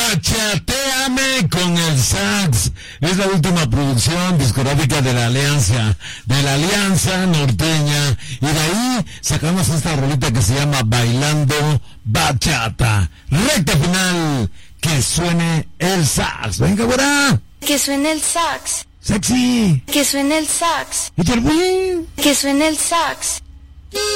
Bachateame con el sax. Es la última producción discográfica de la Alianza Norteña. Y de ahí sacamos esta rolita que se llama Bailando Bachata. Recta final. Que suene el sax. Venga, güera. Que suene el sax. Sexy. Que suene el sax. Y el que suene el sax.